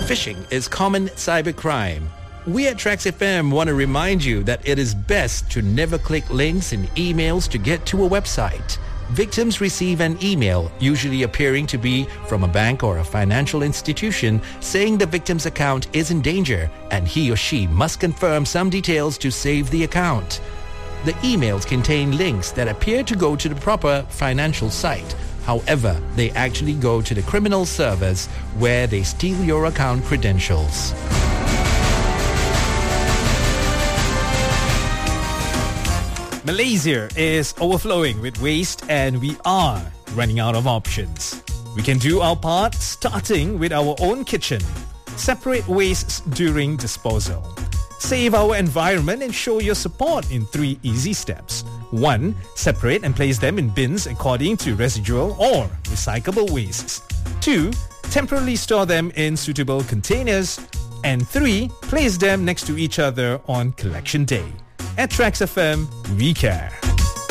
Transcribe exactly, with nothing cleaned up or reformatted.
Phishing is common cybercrime. We at Trax F M want to remind you that it is best to never click links in emails to get to a website. Victims receive an email, usually appearing to be from a bank or a financial institution, saying the victim's account is in danger and he or she must confirm some details to save the account. The emails contain links that appear to go to the proper financial site. However, they actually go to the criminal servers where they steal your account credentials. Malaysia is overflowing with waste and we are running out of options. We can do our part starting with our own kitchen. Separate wastes during disposal. Save our environment and show your support in three easy steps. One, separate and place them in bins according to residual or recyclable wastes. Two, temporarily store them in suitable containers. And three, place them next to each other on collection day. At Trax F M, we care.